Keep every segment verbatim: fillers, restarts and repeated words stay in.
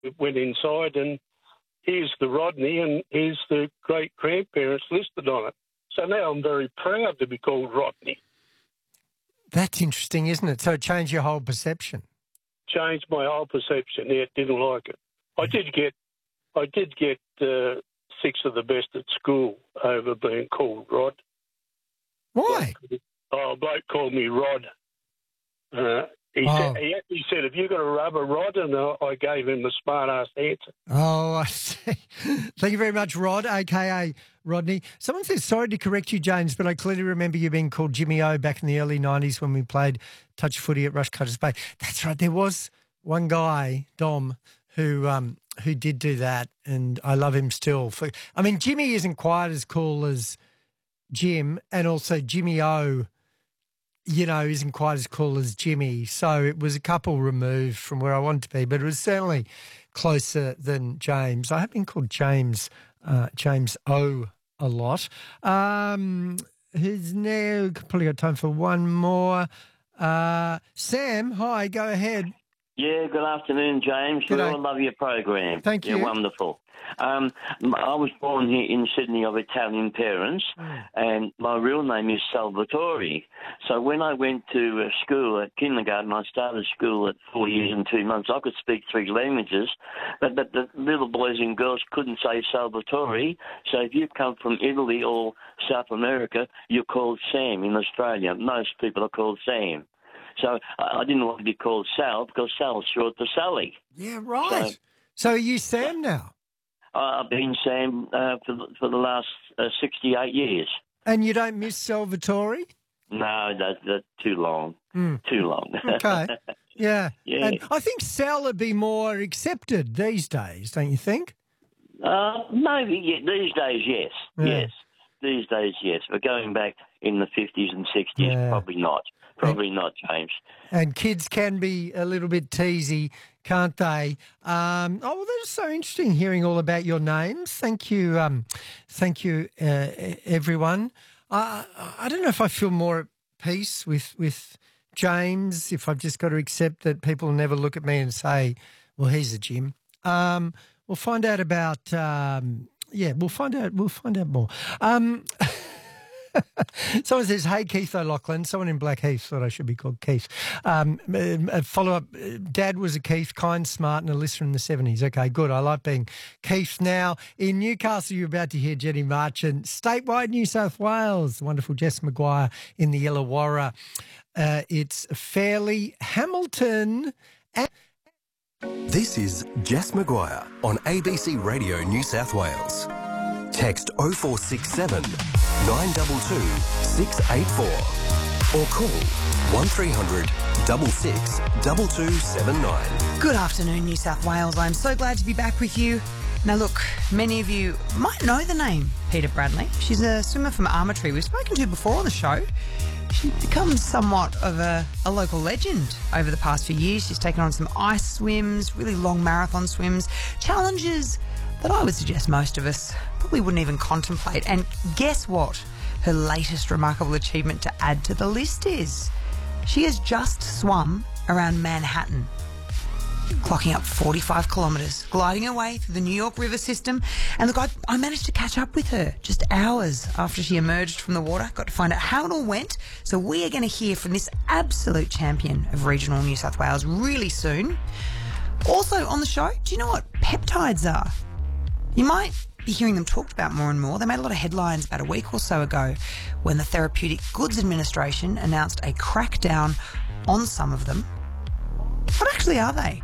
went inside, and here's the Rodney, and here's the great-grandparents listed on it. So now I'm very proud to be called Rodney. That's interesting, isn't it? So it changed your whole perception. Changed my whole perception. Yeah, didn't like it. I did get, I did get uh, six of the best at school over being called Rod. Why? Oh, a bloke called me Rod. Uh, he, oh. said, he actually said, "Have you got a rubber rod?" And uh, I gave him a smart-ass answer. Oh, I see. Thank you very much, Rod, a k a. Rodney. Someone says, sorry to correct you, James, but I clearly remember you being called Jimmy O back in the early nineties when we played touch footy at Rushcutters Bay. That's right. There was one guy, Dom, who um, who did do that, and I love him still. For, I mean, Jimmy isn't quite as cool as Jim, and also Jimmy O, you know, isn't quite as cool as Jimmy. So it was a couple removed from where I wanted to be, but it was certainly closer than James. I have been called James Uh, James O a lot. Um, who's now probably got time for one more. Uh, Sam, hi, go ahead. Yeah, good afternoon, James. We all love your program. Thank you. You're wonderful. Um, I was born here in Sydney of Italian parents, mm. and my real name is Salvatore. So when I went to school at kindergarten, I started school at four years and two months. I could speak three languages, but, but the little boys and girls couldn't say Salvatore. So if you come from Italy or South America, you're called Sam in Australia. Most people are called Sam. So I didn't want to be called Sal because Sal's short for Sally. Yeah, right. So, so are you Sam now? I've been Sam uh, for, the, for the last uh, sixty-eight years. And you don't miss Salvatore? No, that, that's too long. Mm. Too long. Okay. Yeah. yeah. And I think Sal would be more accepted these days, don't you think? Uh, maybe. Yeah, these days, yes. Yeah. Yes. These days, yes. But going back in the fifties and sixties, yeah. probably not. Probably and, not, James. And kids can be a little bit teasy, can't they? Um, oh, well, that's so interesting hearing all about your names. Thank you. Um, thank you, uh, everyone. I, I don't know if I feel more at peace with, with James, if I've just got to accept that people will never look at me and say, well, he's a Jim. Um, we'll find out about, um, yeah, we'll find out, we'll find out more. Um Someone says, hey, Keith O'Loughlin. Someone in Blackheath thought I should be called Keith. Um, a follow-up, Dad was a Keith, kind, smart and a listener in the seventies. Okay, good. I like being Keith. Now, in Newcastle, you're about to hear Jenny Marchant. Statewide New South Wales, the wonderful Jess Maguire in the Illawarra. Uh, it's Fairleigh, Hamilton and... This is Jess Maguire on A B C Radio New South Wales. Text oh four six seven, nine two two, six eight four or call one three hundred, six six, two two seven nine. Good afternoon, New South Wales. I'm so glad to be back with you. Now, look, many of you might know the name Peta Bradley. She's a swimmer from Armatree we've spoken to before on the show. She's become somewhat of a, a local legend over the past few years. She's taken on some ice swims, really long marathon swims, challenges that I would suggest most of us probably wouldn't even contemplate. And guess what? Her latest remarkable achievement to add to the list is she has just swum around Manhattan, clocking up forty-five kilometres, gliding her way through the New York River system. And look, I, I managed to catch up with her just hours after she emerged from the water. Got to find out how it all went. So we are going to hear from this absolute champion of regional New South Wales really soon. Also on the show, do you know what peptides are? You might be hearing them talked about more and more. They made a lot of headlines about a week or so ago when the Therapeutic Goods Administration announced a crackdown on some of them. What actually are they?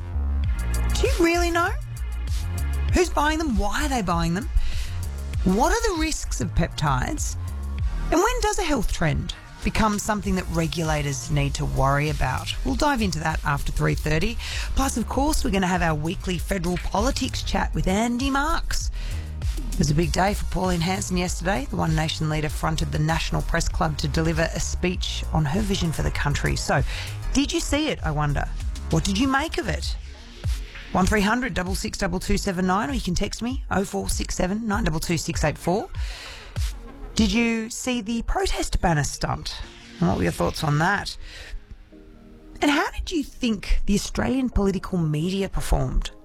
Do you really know? Who's buying them? Why are they buying them? What are the risks of peptides? And when does a health trend become something that regulators need to worry about? We'll dive into that after three thirty. Plus, of course, we're going to have our weekly federal politics chat with Andy Marks. It was a big day for Pauline Hanson yesterday. The One Nation leader fronted the National Press Club to deliver a speech on her vision for the country. So, did you see it, I wonder? What did you make of it? one three hundred, six six two two seven nine, or you can text me oh four six seven, nine two two, six eight four. Did you see the protest banner stunt? And what were your thoughts on that? And how did you think the Australian political media performed